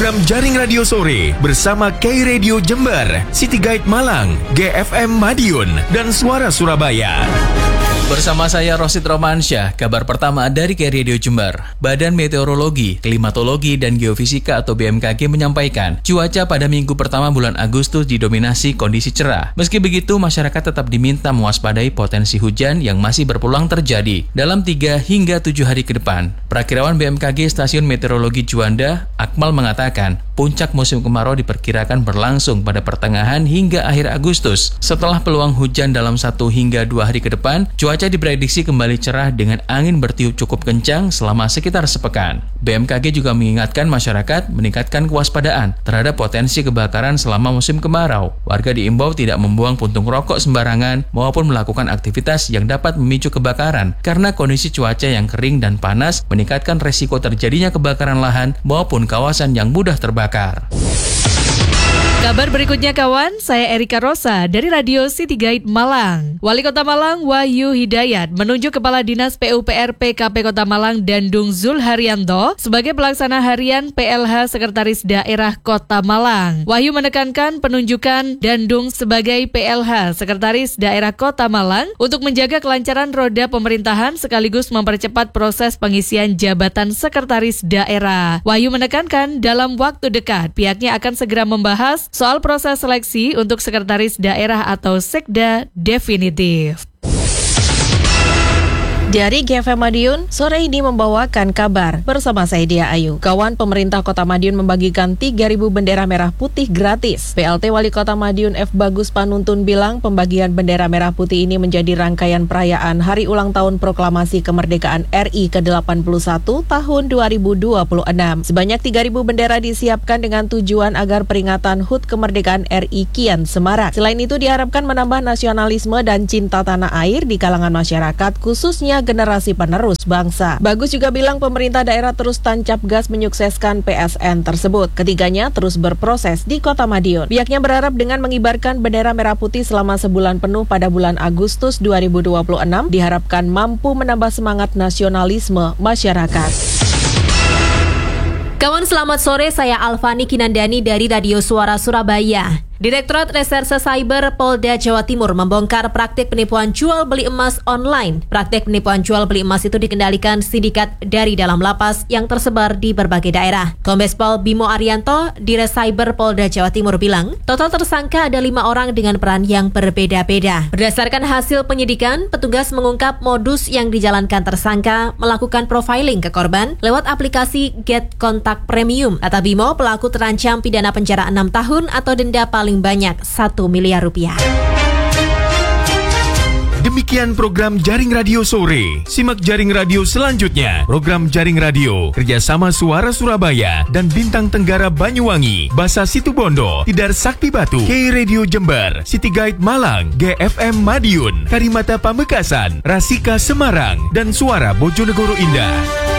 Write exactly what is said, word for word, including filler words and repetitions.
program Jaring Radio Sore bersama K Radio Jember, City Guide Malang, G F M Madiun, dan Suara Surabaya. Bersama saya Rosid Romansyah, kabar pertama dari K Radio Jember. Badan Meteorologi, Klimatologi, dan Geofisika atau B M K G menyampaikan, cuaca pada minggu pertama bulan Agustus didominasi kondisi cerah. Meski begitu, masyarakat tetap diminta mewaspadai potensi hujan yang masih berpeluang terjadi dalam tiga hingga tujuh hari ke depan. Prakirawan B M K G Stasiun Meteorologi Juanda, Akmal mengatakan, puncak musim kemarau diperkirakan berlangsung pada pertengahan hingga akhir Agustus. Setelah peluang hujan dalam satu hingga dua hari ke depan, cuaca diprediksi kembali cerah dengan angin bertiup cukup kencang selama sekitar sepekan. B M K G juga mengingatkan masyarakat meningkatkan kewaspadaan terhadap potensi kebakaran selama musim kemarau. Warga diimbau tidak membuang puntung rokok sembarangan maupun melakukan aktivitas yang dapat memicu kebakaran karena kondisi cuaca yang kering dan panas meningkatkan resiko terjadinya kebakaran lahan maupun kawasan yang mudah terbakar. Kabar berikutnya kawan, saya Erika Rosa dari Radio City Guide Malang. Wali Kota Malang Wahyu Hidayat menunjuk Kepala Dinas P U P R P K P Kota Malang Dandung Zulharyanto sebagai pelaksana harian P L H Sekretaris Daerah Kota Malang. Wahyu menekankan penunjukan Dandung sebagai P L H Sekretaris Daerah Kota Malang untuk menjaga kelancaran roda pemerintahan sekaligus mempercepat proses pengisian jabatan Sekretaris Daerah. Wahyu menekankan dalam waktu dekat pihaknya akan segera membahas soal proses seleksi untuk Sekretaris Daerah atau Sekda definitif. Dari G F M Madiun, sore ini membawakan kabar bersama saya Dia Ayu. Kawan, pemerintah Kota Madiun membagikan tiga ribu bendera merah putih gratis. P L T Wali Kota Madiun F. Bagus Panuntun bilang pembagian bendera merah putih ini menjadi rangkaian perayaan Hari Ulang Tahun Proklamasi Kemerdekaan R I ke delapan puluh satu tahun dua ribu dua puluh enam. Sebanyak tiga ribu bendera disiapkan dengan tujuan agar peringatan H U T Kemerdekaan R I kian semarak. Selain itu diharapkan menambah nasionalisme dan cinta tanah air di kalangan masyarakat, khususnya generasi penerus bangsa. Bagus juga bilang pemerintah daerah terus tancap gas menyukseskan P S N tersebut. Ketiganya terus berproses di Kota Madiun. Pihaknya berharap dengan mengibarkan bendera merah putih selama sebulan penuh pada bulan Agustus dua ribu dua puluh enam diharapkan mampu menambah semangat nasionalisme masyarakat. Kawan, selamat sore, saya Alfani Kinandani dari Radio Suara Surabaya. Direktorat Reserse Cyber Polda Jawa Timur membongkar praktik penipuan jual beli emas online. Praktik penipuan jual beli emas itu dikendalikan sindikat dari dalam lapas yang tersebar di berbagai daerah. Kombes Pol Bimo Arianto, Direk Cyber Polda Jawa Timur bilang, total tersangka ada lima orang dengan peran yang berbeda-beda. Berdasarkan hasil penyidikan, petugas mengungkap modus yang dijalankan tersangka melakukan profiling ke korban lewat aplikasi Get Contact Premium. Kata Bimo, pelaku terancam pidana penjara enam tahun atau denda paling paling banyak satu miliar rupiah. Demikian program Jaring Radio Sore. Simak Jaring Radio selanjutnya. Program Jaring Radio kerjasama Suara Surabaya dan Bintang Tenggara Banyuwangi, Basa Situbondo, Tidar Sakti Batu, K Radio Jember, City Guide Malang, G F M Madiun, Karimata Pamekasan, Rasika Semarang, dan Suara Bojonegoro Indah.